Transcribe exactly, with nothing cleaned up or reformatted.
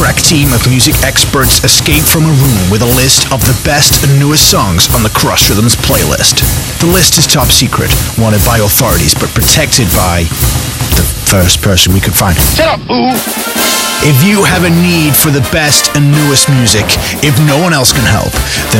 crack team of music experts escape from a room with a list of the best and newest songs on the Cross Rhythms playlist. The list is top secret, wanted by authorities, but protected by the first person we could find. Shut up, boo! If you have a need for the best and newest music, if no one else can help, then